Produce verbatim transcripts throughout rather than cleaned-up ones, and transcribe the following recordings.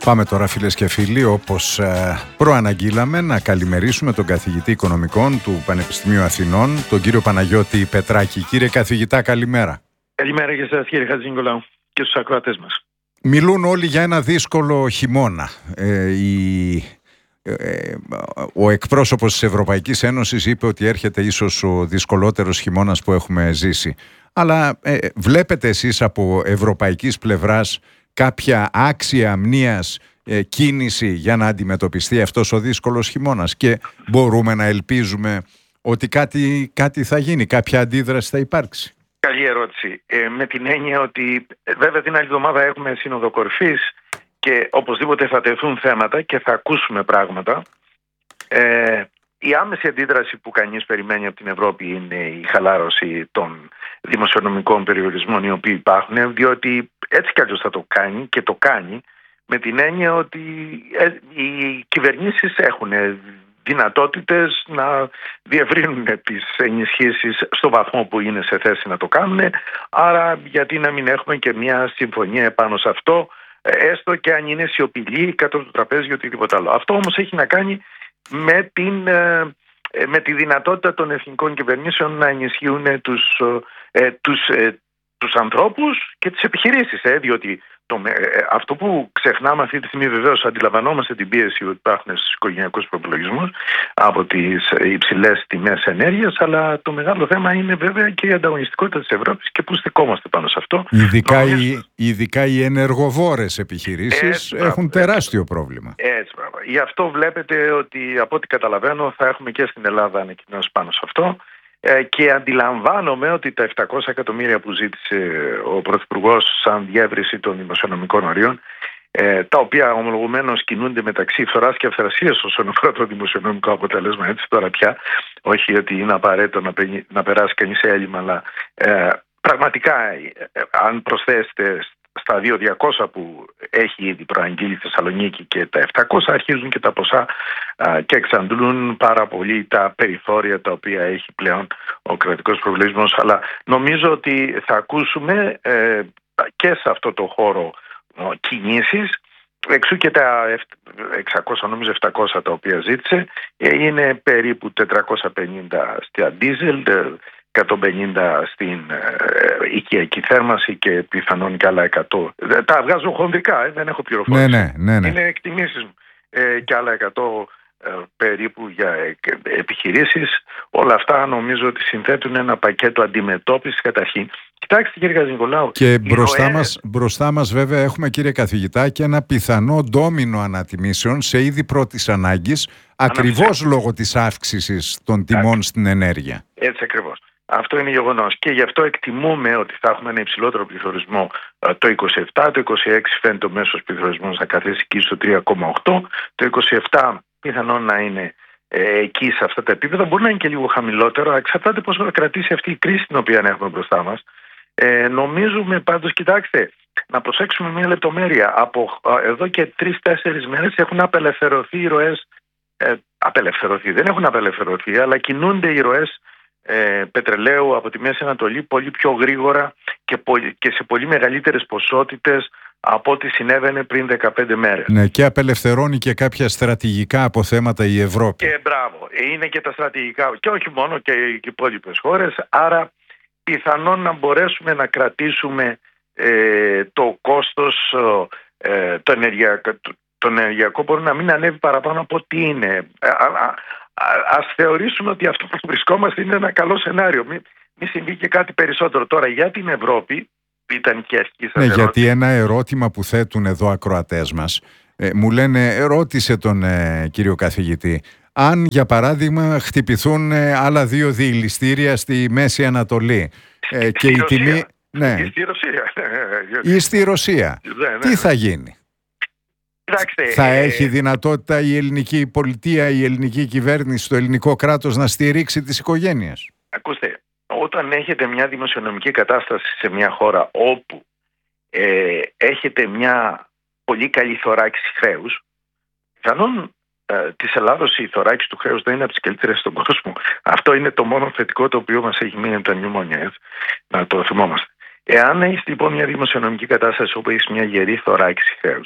Πάμε τώρα, φίλες και φίλοι, όπως ε, προαναγγείλαμε, να καλημερίσουμε τον καθηγητή οικονομικών του Πανεπιστημίου Αθηνών, τον κύριο Παναγιώτη Πετράκη. Κύριε καθηγητά, καλημέρα. Καλημέρα και σας, κύριε Χατζηνικολάου, και στους ακροατές μας. Μιλούν όλοι για ένα δύσκολο χειμώνα. Ε, η, ε, ο εκπρόσωπος της Ευρωπαϊκής Ένωσης είπε ότι έρχεται ίσως ο δυσκολότερος χειμώνας που έχουμε ζήσει. Αλλά ε, βλέπετε εσείς από ευρωπαϊκής πλευράς κάποια άξια μνήας ε, κίνηση για να αντιμετωπιστεί αυτός ο δύσκολος χειμώνας, και μπορούμε να ελπίζουμε ότι κάτι, κάτι θα γίνει, κάποια αντίδραση θα υπάρξει? Καλή ερώτηση. Ε, με την έννοια ότι ε, βέβαια την άλλη εβδομάδα έχουμε σύνοδο κορυφής και οπωσδήποτε θα τεθούν θέματα και θα ακούσουμε πράγματα. Ε, η άμεση αντίδραση που κανείς περιμένει από την Ευρώπη είναι η χαλάρωση των δημοσιονομικών περιορισμών οι οποίοι υπάρχουν, διότι έτσι κι αλλιώς θα το κάνει και το κάνει, με την έννοια ότι ε, οι κυβερνήσεις έχουν δυνατότητες να διευρύνουν τις ενισχύσεις στο βαθμό που είναι σε θέση να το κάνουν. Άρα γιατί να μην έχουμε και μια συμφωνία επάνω σε αυτό, έστω και αν είναι σιωπηλή κάτω από το τραπέζι ή οτιδήποτε άλλο. Αυτό όμως έχει να κάνει με, την, με τη δυνατότητα των εθνικών κυβερνήσεων να ενισχύουν τους, τους, τους ανθρώπους και τις επιχειρήσεις, ε, διότι Το, ε, αυτό που ξεχνάμε αυτή τη στιγμή, βεβαίως αντιλαμβανόμαστε την πίεση που υπάρχουν στους οικογενειακούς προπολογισμούς από τις υψηλές τιμές ενέργειας, αλλά το μεγάλο θέμα είναι βέβαια και η ανταγωνιστικότητα της Ευρώπης και πού στεκόμαστε πάνω σε αυτό. Ειδικά, Νομίζω... οι, ειδικά οι ενεργοβόρες επιχειρήσεις έτσι, έχουν μπράβο, τεράστιο έτσι, πρόβλημα. Έτσι, μπράβο. Γι' αυτό βλέπετε ότι από ό,τι καταλαβαίνω θα έχουμε και στην Ελλάδα ανακοινώσεις πάνω σε αυτό. Και αντιλαμβάνομαι ότι τα επτακόσια εκατομμύρια που ζήτησε ο Πρωθυπουργός σαν διεύρυνση των δημοσιονομικών ορίων, τα οποία ομολογουμένως κινούνται μεταξύ φθοράς και αυθρασίας όσον αφορά το δημοσιονομικό αποτέλεσμα, έτσι τώρα πια, όχι ότι είναι απαραίτητο να, πε, να περάσει κανείς σε έλλειμμα, αλλά ε, πραγματικά αν προσθέσετε στα δύο χιλιάδες διακόσια που έχει ήδη προαγγείλει η Θεσσαλονίκη και τα επτακόσια, αρχίζουν και τα ποσά α, και εξαντλούν πάρα πολύ τα περιθώρια τα οποία έχει πλέον ο κρατικός προβλησμός. Αλλά νομίζω ότι θα ακούσουμε ε, και σε αυτό το χώρο ο, κινήσεις, εξού και τα εξακόσια, νομίζω επτακόσια τα οποία ζήτησε, ε, είναι περίπου τετρακόσια πενήντα στη ντίζελ, εκατόν πενήντα στην ε, οικιακή θέρμανση και πιθανόν και άλλα εκατό. Τα βγάζω χονδρικά, ε, δεν έχω πληροφορίες. Ναι, ναι, ναι, ναι. Είναι εκτιμήσεις μου. Ε, και άλλα εκατό ε, περίπου για ε, επιχειρήσεις. Όλα αυτά νομίζω ότι συνθέτουν ένα πακέτο αντιμετώπισης καταρχήν. Κοιτάξτε, κύριε Χατζηνικολάου. Και μπροστά, ροέ... μας, μπροστά μας βέβαια έχουμε, κύριε καθηγητά, και ένα πιθανό ντόμινο ανατιμήσεων σε είδη πρώτης ανάγκης, ακριβώς λόγω της αύξησης των τιμών Ά, στην ενέργεια. Έτσι ακριβώς. Αυτό είναι γεγονός και γι' αυτό εκτιμούμε ότι θα έχουμε ένα υψηλότερο πληθωρισμό το είκοσι επτά, το είκοσι έξι φαίνεται ο μέσος πληθωρισμός να καθίσει εκεί στο τρία κόμμα οκτώ, το είκοσι επτά πιθανόν να είναι ε, εκεί σε αυτά τα επίπεδα, μπορεί να είναι και λίγο χαμηλότερο, εξαρτάται πόσο θα κρατήσει αυτή η κρίση την οποία έχουμε μπροστά μας. Ε, νομίζουμε πάντως, κοιτάξτε, να προσέξουμε μια λεπτομέρεια. Από εδώ και τρεις-τέσσερις μέρες έχουν απελευθερωθεί οι ροές, ε, απελευθερωθεί, δεν έχουν απελευθερωθεί, αλλά κινούνται οι ροές Ε, πετρελαίου από τη Μέση Ανατολή πολύ πιο γρήγορα και, πολύ, και σε πολύ μεγαλύτερες ποσότητες από ό,τι συνέβαινε πριν δεκαπέντε μέρες. Ναι, και απελευθερώνει και κάποια στρατηγικά αποθέματα η Ευρώπη. Και μπράβο, είναι και τα στρατηγικά και όχι μόνο, και οι υπόλοιπες χώρες. Άρα πιθανόν να μπορέσουμε να κρατήσουμε ε, το κόστος ε, το, ενεργειακό, το, το ενεργειακό μπορεί να μην ανέβει παραπάνω από ό,τι είναι. Ας θεωρήσουμε ότι αυτό που βρισκόμαστε είναι ένα καλό σενάριο. Μην μη συμβεί και κάτι περισσότερο. Τώρα για την Ευρώπη ήταν και αρχική σας ναι, ερώτηση. Γιατί ένα ερώτημα που θέτουν εδώ ακροατές μας, ε, μου λένε, ρώτησε τον ε, κύριο καθηγητή, αν για παράδειγμα χτυπηθούν ε, άλλα δύο διηληστήρια στη Μέση Ανατολή ε, και η τιμή... Ναι, ή στη Ρωσία. Ή στη Ρωσία. Ναι, ναι. Τι θα γίνει? Κοιτάξτε, θα ε... έχει δυνατότητα η ελληνική πολιτεία, η ελληνική κυβέρνηση, το ελληνικό κράτος να στηρίξει τις οικογένειες? Ακούστε, όταν έχετε μια δημοσιονομική κατάσταση σε μια χώρα όπου ε, έχετε μια πολύ καλή θωράκιση χρέους, πιθανόν ε, της Ελλάδος η θωράκιση του χρέους δεν είναι από τις καλύτερες στον κόσμο. Αυτό είναι το μόνο θετικό το οποίο μας έχει μείνει από τα μνημόνια, έτσι, να το θυμόμαστε. Εάν έχεις λοιπόν μια δημοσιονομική κατάσταση όπου έχεις μια γερή θωράκιση χρέους,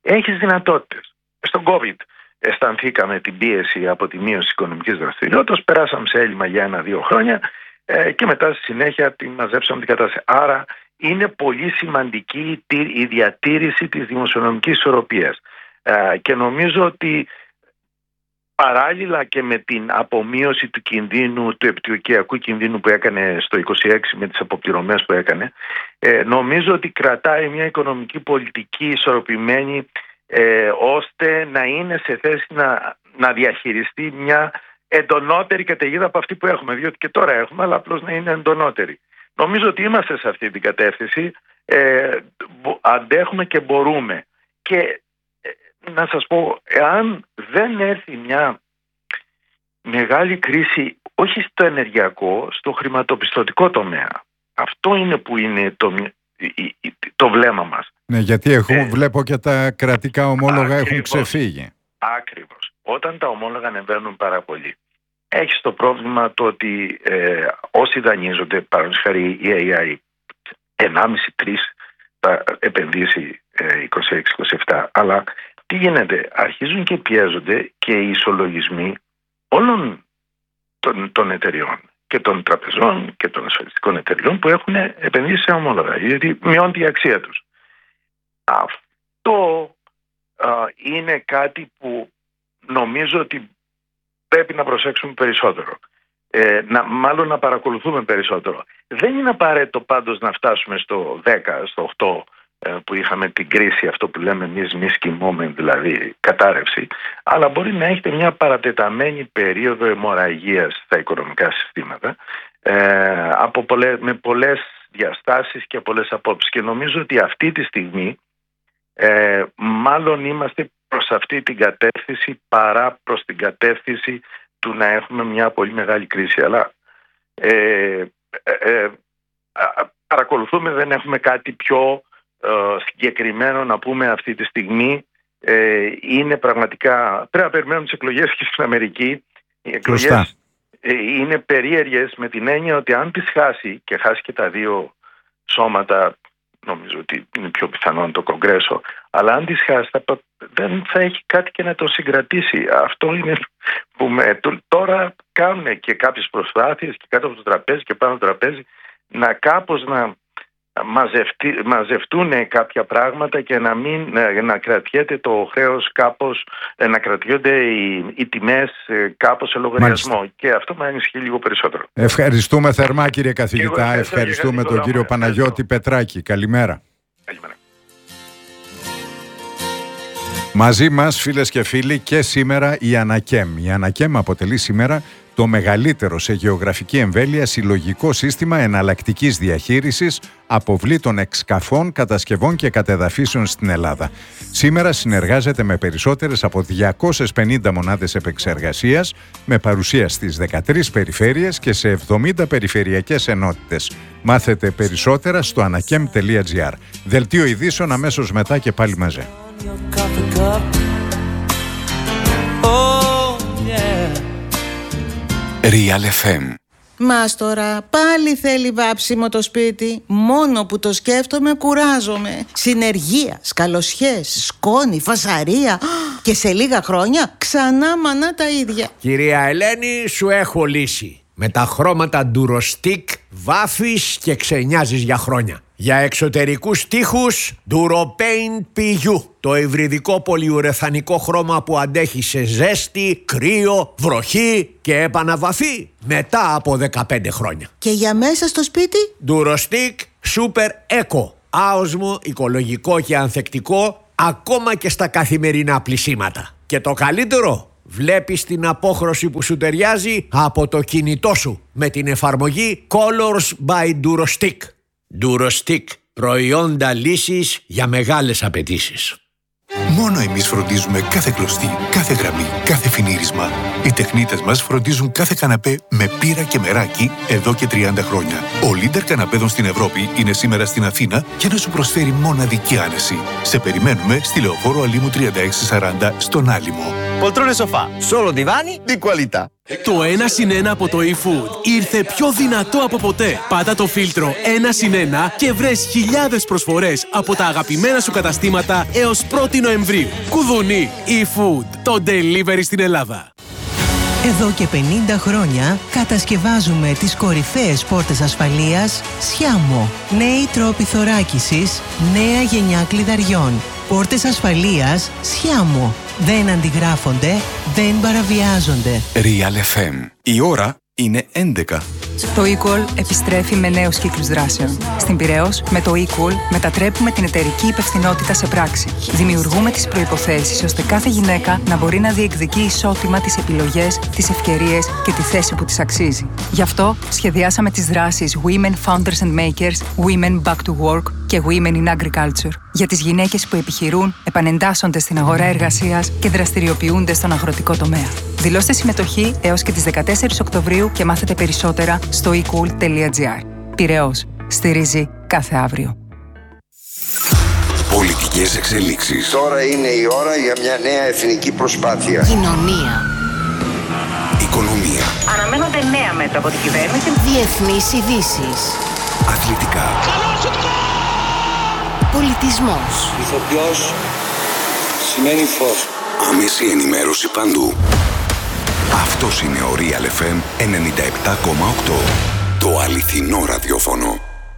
έχεις δυνατότητες. Στον COVID αισθανθήκαμε την πίεση από τη μείωση της οικονομικής δραστηριότητας, περάσαμε σε έλλειμμα για ένα-δύο χρόνια ε, και μετά στη συνέχεια τη μαζέψαμε την κατάσταση. Άρα είναι πολύ σημαντική η διατήρηση της δημοσιονομικής ισορροπίας ε, και νομίζω ότι παράλληλα και με την απομείωση του κινδύνου, του επιτοκιακού κινδύνου που έκανε στο είκοσι έξι με τις αποπληρωμές που έκανε, ε, νομίζω ότι κρατάει μια οικονομική πολιτική ισορροπημένη ε, ώστε να είναι σε θέση να, να διαχειριστεί μια εντονότερη καταιγίδα από αυτή που έχουμε, διότι και τώρα έχουμε, αλλά απλώς να είναι εντονότερη. Νομίζω ότι είμαστε σε αυτή την κατεύθυνση, ε, αντέχουμε και μπορούμε. Και να σας πω, εάν δεν έρθει μια μεγάλη κρίση, όχι στο ενεργειακό, στο χρηματοπιστωτικό τομέα, αυτό είναι που είναι το, το βλέμμα μας. Ναι, γιατί έχουν, ε, βλέπω και τα κρατικά ομόλογα ακριβώς, έχουν ξεφύγει. Ακριβώς. Όταν τα ομόλογα ανεβαίνουν πάρα πολύ, έχεις το πρόβλημα το ότι ε, όσοι δανείζονται, παραδείγματος χάρη η έι άι, ενάμιση με τρία θα επενδύσει ε, είκοσι έξι είκοσι επτά, αλλά τι γίνεται, αρχίζουν και πιέζονται και οι ισολογισμοί όλων των, των εταιριών και των τραπεζών και των ασφαλιστικών εταιριών που έχουν επενδύσει σε ομόλογα, γιατί μειώνεται η αξία τους. Αυτό α, είναι κάτι που νομίζω ότι πρέπει να προσέξουμε περισσότερο. Ε, να, μάλλον να παρακολουθούμε περισσότερο. Δεν είναι απαραίτητο πάντως να φτάσουμε στο δέκα, στο οκτώ που είχαμε την κρίση, αυτό που λέμε εμείς misky moment, δηλαδή κατάρρευση, αλλά μπορεί να έχετε μια παρατεταμένη περίοδο αιμορραγίας στα οικονομικά συστήματα ε, από πολλές, με πολλές διαστάσεις και πολλές απόψεις. Και νομίζω ότι αυτή τη στιγμή ε, μάλλον είμαστε προς αυτή την κατεύθυνση παρά προς την κατεύθυνση του να έχουμε μια πολύ μεγάλη κρίση. Αλλά ε, ε, ε, παρακολουθούμε, δεν έχουμε κάτι πιο συγκεκριμένο να πούμε αυτή τη στιγμή. ε, είναι πραγματικά, πρέπει να περιμένουμε τις εκλογές και στην Αμερική. Οι εκλογές ε, είναι περίεργες με την έννοια ότι αν τις χάσει και χάσει και τα δύο σώματα, νομίζω ότι είναι πιο πιθανόν το Κογκρέσο, αλλά αν τις χάσει δεν θα έχει κάτι και να το συγκρατήσει. Αυτό είναι που με, τώρα κάνουν και κάποιες προσπάθειες και κάτω από το τραπέζι και πάνω από το τραπέζι να κάπως να μαζευτεί, μαζευτούν κάποια πράγματα και να, μην, να, να κρατιέται το χρέος κάπως, να κρατιόνται οι, οι τιμές κάπως σε λογαριασμό. Μάλιστα. Και αυτό με ανησυχεί λίγο περισσότερο. Ευχαριστούμε θερμά, κύριε καθηγητά. Εγώ, ευχαριστούμε τον κύριο μου. Παναγιώτη ευχαριστώ. Πετράκη. Καλημέρα. Καλημέρα. Μαζί μας, φίλες και φίλοι, και σήμερα η Ανακέμ. Η Ανακέμ αποτελεί σήμερα το μεγαλύτερο σε γεωγραφική εμβέλεια συλλογικό σύστημα εναλλακτικής διαχείρισης αποβλήτων εξκαφών, κατασκευών και κατεδαφίσεων στην Ελλάδα. Σήμερα συνεργάζεται με περισσότερες από διακόσιες πενήντα μονάδες επεξεργασίας, με παρουσία στις δεκατρείς περιφέρειες και σε εβδομήντα περιφερειακές ενότητες. Μάθετε περισσότερα στο ανακέμ τελεία τζι άρ. Δελτίο ειδήσεων αμέσως μετά και πάλι μαζί. Real εφ εμ. Μας τώρα πάλι θέλει βάψιμο το σπίτι. Μόνο που το σκέφτομαι κουράζομαι. Συνεργεία, σκαλωσιές, σκόνη, φασαρία. Και σε λίγα χρόνια ξανά μανά τα ίδια. Κυρία Ελένη, σου έχω λύση. Με τα χρώματα Durostic βάφεις και ξενιάζεις για χρόνια. Για εξωτερικούς τοίχους Duropaint πι γιου. Το υβριδικό πολυουρεθανικό χρώμα που αντέχει σε ζέστη, κρύο, βροχή και επαναβαφή μετά από δεκαπέντε χρόνια. Και για μέσα στο σπίτι Durostic Super Eco. Άοσμο, οικολογικό και ανθεκτικό ακόμα και στα καθημερινά πλυσίματα. Και το καλύτερο, βλέπεις την απόχρωση που σου ταιριάζει από το κινητό σου με την εφαρμογή Colors by Durostic. Durostic, προϊόντα λύσης για μεγάλες απαιτήσεις. Μόνο εμείς φροντίζουμε κάθε κλωστή, κάθε γραμμή, κάθε φινίρισμα. Οι τεχνίτες μας φροντίζουν κάθε καναπέ με πύρα και μεράκι εδώ και τριάντα χρόνια. Ο Λίντερ καναπέδων στην Ευρώπη είναι σήμερα στην Αθήνα για να σου προσφέρει μοναδική άνεση. Σε περιμένουμε στη Λεωφόρο Αλήμου τριάντα έξι σαράντα στον Άλυμο. Poltrone sofà, solo divani di qualità. Το ένα συν ένα από το eFood ήρθε πιο δυνατό από ποτέ. Πάτα το φίλτρο ένα συν ένα και βρες χιλιάδες προσφορές από τα αγαπημένα σου καταστήματα έως πρώτη Νοεμβρίου. Κουδουνί, eFood, το delivery στην Ελλάδα. Εδώ και πενήντα χρόνια κατασκευάζουμε τις κορυφαίες πόρτες ασφαλείας Σιάμο. Νέοι τρόποι θωράκισης, νέα γενιά κλειδαριών. Πόρτες ασφαλείας Σιάμο. Δεν αντιγράφονται, δεν παραβιάζονται. Real εφ εμ. Η ώρα είναι έντεκα. Το eQual επιστρέφει με νέους κύκλους δράσεων. Στην Πειραιώς, με το eQual μετατρέπουμε την εταιρική υπευθυνότητα σε πράξη. Δημιουργούμε τις προϋποθέσεις ώστε κάθε γυναίκα να μπορεί να διεκδικεί ισότιμα τις επιλογές, τις ευκαιρίες και τη θέση που της αξίζει. Γι' αυτό σχεδιάσαμε τις δράσεις Women Founders and Makers, Women Back to Work και Women in Agriculture για τις γυναίκες που επιχειρούν, επανεντάσσονται στην αγορά εργασίας και δραστηριοποιούνται στον αγροτικό τομέα. Δηλώστε συμμετοχή έως και τις δεκατέσσερις Οκτωβρίου και μάθετε περισσότερα στο ecool τελεία gr. Πειραιώς. Στηρίζει κάθε αύριο. Πολιτικές εξελίξεις. Τώρα είναι η ώρα για μια νέα εθνική προσπάθεια. Κοινωνία. Οικονομία. Αναμένονται νέα μέτρα από την κυβέρνηση. Διεθνείς ειδήσεις. Αθλητικά. Πολιτισμός. Ηθοποιός σημαίνει φως. Άμεση ενημέρωση παντού. Αυτός είναι ο Real εφ εμ ενενήντα επτά κόμμα οκτώ. Το αληθινό ραδιόφωνο.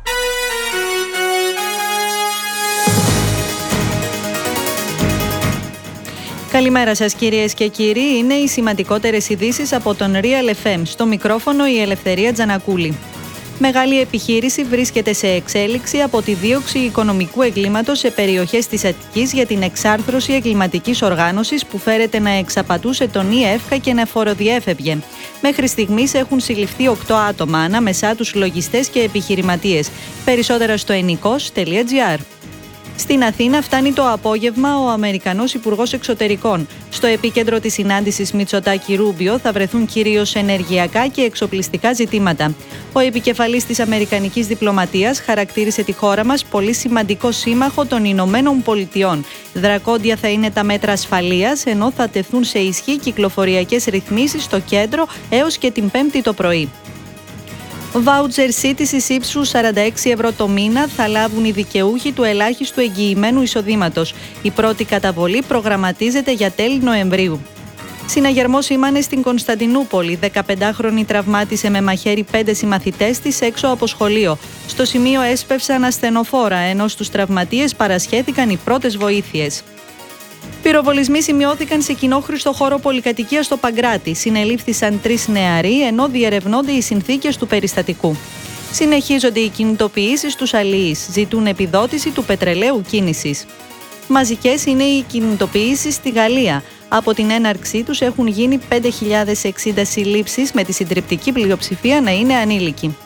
Καλημέρα σας κυρίες και κύριοι. Είναι οι σημαντικότερες ειδήσεις από τον Real εφ εμ. Στο μικρόφωνο η Ελευθερία Τζανακούλη. Μεγάλη επιχείρηση βρίσκεται σε εξέλιξη από τη δίωξη οικονομικού εγκλήματος σε περιοχές της Αττικής για την εξάρθρωση εγκληματικής οργάνωσης που φέρεται να εξαπατούσε τον ΙΕΦΚΑ και να φοροδιέφευγε. Μέχρι στιγμής έχουν συλληφθεί οκτώ άτομα, ανάμεσά τους λογιστές και επιχειρηματίες. Περισσότερα στο ενικός τελεία gr. Στην Αθήνα φτάνει το απόγευμα ο Αμερικανός Υπουργός Εξωτερικών. Στο επίκεντρο της συνάντησης Μητσοτάκη-Ρούμπιο θα βρεθούν κυρίως ενεργειακά και εξοπλιστικά ζητήματα. Ο επικεφαλής της Αμερικανικής διπλωματίας χαρακτήρισε τη χώρα μας πολύ σημαντικό σύμμαχο των Ηνωμένων Πολιτειών. Δρακόντια θα είναι τα μέτρα ασφαλείας, ενώ θα τεθούν σε ισχύ κυκλοφοριακές ρυθμίσεις στο κέντρο έως και την Πέμπτη το πρωί. Βάουτσερ σύντησης ύψους σαράντα έξι ευρώ το μήνα θα λάβουν οι δικαιούχοι του ελάχιστου εγγυημένου εισοδήματος. Η πρώτη καταβολή προγραμματίζεται για τέλη Νοεμβρίου. Συναγερμός σήμανε στην Κωνσταντινούπολη. δεκαπεντάχρονη τραυμάτισε με μαχαίρι πέντε συμμαθητές της έξω από σχολείο. Στο σημείο έσπευσαν ασθενοφόρα, ενώ στους τραυματίες παρασχέθηκαν οι πρώτες βοήθειες. Πυροβολισμοί σημειώθηκαν σε κοινόχρηστο χώρο πολυκατοικίας στο Παγκράτη. Συνελήφθησαν τρεις νεαροί, ενώ διερευνώνται οι συνθήκες του περιστατικού. Συνεχίζονται οι κινητοποιήσεις στους αλλοίς. Ζητούν επιδότηση του πετρελαίου κίνησης. Μαζικές είναι οι κινητοποιήσεις στη Γαλλία. Από την έναρξή τους έχουν γίνει πέντε χιλιάδες εξήντα συλλήψεις, με τη συντριπτική πλειοψηφία να είναι ανήλικοι.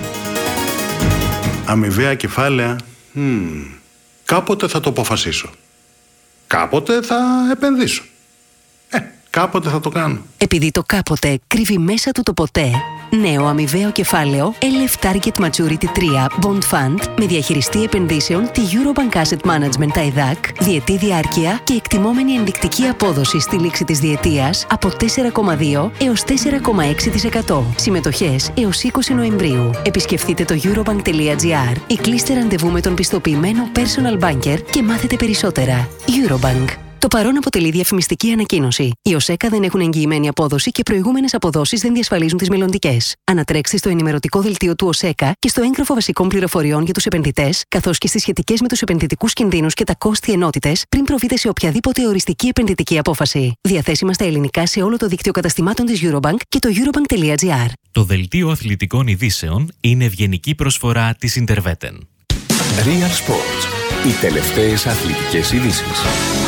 Αμοιβαία κεφάλαια. Hmm. Κάποτε θα το αποφασίσω. Κάποτε θα επενδύσω. Ε, κάποτε θα το κάνω. Επειδή το κάποτε κρύβει μέσα του το ποτέ, νέο αμοιβαίο κεφάλαιο ελ εφ Target Maturity τρία Bond Fund με διαχειριστή επενδύσεων τη Eurobank Asset Management τα ΕΔΑΚ, διετή διάρκεια και εκτιμόμενη ενδεικτική απόδοση στη λήξη της διετίας από τέσσερα κόμμα δύο έως τέσσερα κόμμα έξι τοις εκατό. Συμμετοχές έως είκοσι Νοεμβρίου. Επισκεφτείτε το eurobank τελεία gr ή κλείστε ραντεβού με τον πιστοποιημένο personal banker και μάθετε περισσότερα. Eurobank. Το παρόν αποτελεί διαφημιστική ανακοίνωση. Οι ΟΣΕΚΑ δεν έχουν εγγυημένη απόδοση και προηγούμενες αποδόσεις δεν διασφαλίζουν τις μελλοντικές. Ανατρέξτε στο ενημερωτικό δελτίο του ΟΣΕΚΑ και στο έγγραφο βασικών πληροφοριών για τους επενδυτές, καθώς και στις σχετικές με τους επενδυτικούς κινδύνους και τα κόστη ενότητες, πριν προβείτε σε οποιαδήποτε οριστική επενδυτική απόφαση. Διαθέσιμα στα ελληνικά σε όλο το δίκτυο καταστημάτων της Eurobank και το eurobank τελεία gr. Το δελτίο αθλητικών ειδήσεων είναι ευγενική προσφορά της Interveten. Real Sports. Οι τελευταίες αθλητικές ειδήσεις.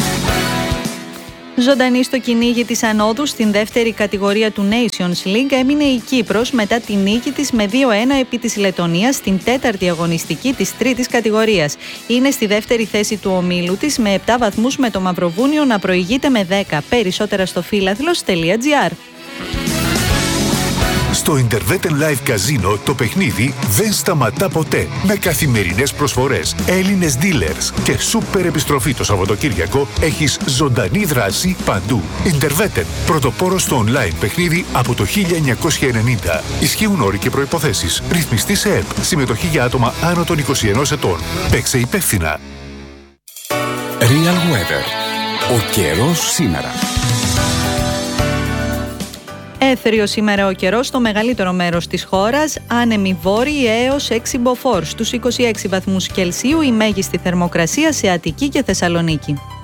Ζωντανή στο κυνήγι της ανόδου στην δεύτερη κατηγορία του Nations League έμεινε η Κύπρος μετά τη νίκη της με δύο ένα επί της Λετωνίας στην τέταρτη αγωνιστική της τρίτης κατηγορίας. Είναι στη δεύτερη θέση του ομίλου της με επτά βαθμούς, με το Μαυροβούνιο να προηγείται με δέκα. Περισσότερα στο φίλαθλος τελεία gr. Στο Interwetten Live Casino το παιχνίδι δεν σταματά ποτέ. Με καθημερινές προσφορές, Έλληνες dealers και σούπερ επιστροφή το Σαββατοκύριακο, έχεις ζωντανή δράση παντού. Interwetten, πρωτοπόρος στο online παιχνίδι από το χίλια εννιακόσια ενενήντα. Ισχύουν όροι και προϋποθέσεις. Ρυθμιστή σε ΕΠ. Συμμετοχή για άτομα άνω των είκοσι ενός ετών. Παίξε υπεύθυνα. Real Weather. Ο καιρός σήμερα. Έθριο σήμερα ο καιρός στο μεγαλύτερο μέρος της χώρας, άνεμοι βόρειοι έως έξι μποφόρ. Στους είκοσι έξι βαθμούς Κελσίου η μέγιστη θερμοκρασία σε Αττική και Θεσσαλονίκη.